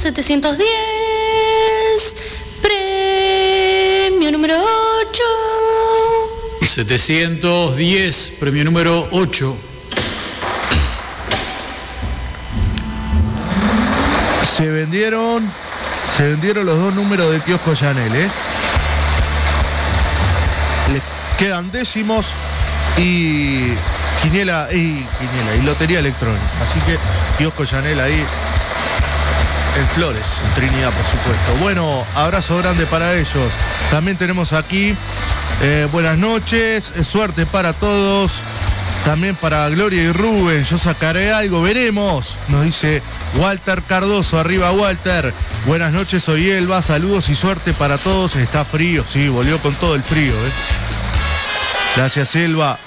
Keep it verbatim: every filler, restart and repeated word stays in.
setecientos diez, premio número ocho. setecientos diez, premio número ocho. Se vendieron, se vendieron los dos números de Kiosco Chanel, ¿eh? Les quedan décimos y quiniela, y quiniela y lotería electrónica. Así que Kiosco Chanel ahí en Flores, en Trinidad, por supuesto. Bueno, abrazo grande para ellos. También tenemos aquí eh, buenas noches, suerte para todos. También para Gloria y Rubén, yo sacaré algo, veremos. Nos dice Walter Cardoso, arriba Walter. Buenas noches, soy Elba, saludos y suerte para todos. Está frío, sí, volvió con todo el frío, ¿eh? Gracias, Elba.